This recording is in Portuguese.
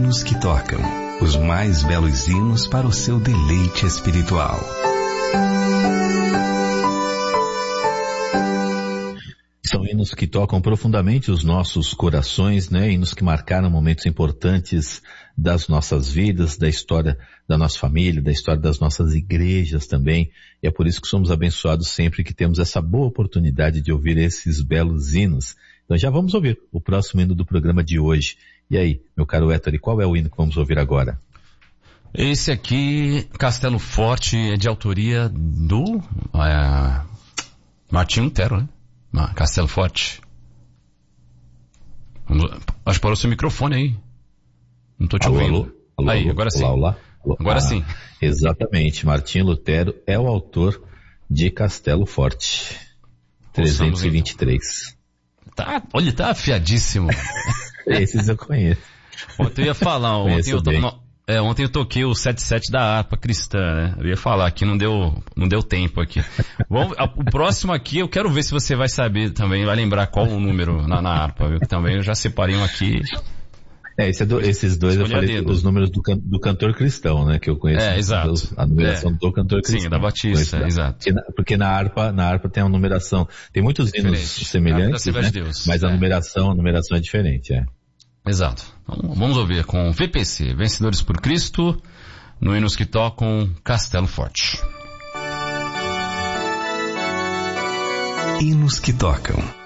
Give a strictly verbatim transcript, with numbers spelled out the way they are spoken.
Hinos que tocam, os mais belos hinos para o seu deleite espiritual. São hinos que tocam profundamente os nossos corações, né? Hinos que marcaram momentos importantes das nossas vidas, da história da nossa família, da história das nossas igrejas também. E é por isso que somos abençoados sempre que temos essa boa oportunidade de ouvir esses belos hinos. Então já vamos ouvir o próximo hino do programa de hoje. E aí, meu caro Héctor, qual é o hino que vamos ouvir agora? Esse aqui, Castelo Forte, é de autoria do é, Martinho Lutero, né? Castelo Forte. Acho que parou seu microfone aí. Não tô te alô, ouvindo. Alô, alô, aí, alô, agora sim. Olá, olá, alô. Agora ah, sim. Exatamente. Martinho Lutero é o autor de Castelo Forte. trezentos e vinte e três. Tá, olha, tá afiadíssimo. Esses eu conheço. Ontem eu ia falar, ontem eu, to... é, ontem eu toquei o setenta e sete da harpa cristã, né? Eu ia falar aqui, não deu, não deu tempo aqui. Vamos, o próximo aqui, eu quero ver se você vai saber também, vai lembrar qual o número na, na harpa, viu? Que também eu já separei um aqui. É, esse é do, esses dois eu falei os números do, can, do cantor cristão, né? Que eu conheço. É, exato. A numeração é. do cantor cristão. Sim, da Batista, conheço, exato. Porque na, porque na harpa, na harpa tem uma numeração. Tem muitos hinos diferente. Semelhantes, né? De Deus. Mas é. a numeração, a numeração é diferente, é. Exato. Então, vamos ouvir com V P C, Vencedores por Cristo, no Hinos que Tocam, Castelo Forte. Hinos que tocam,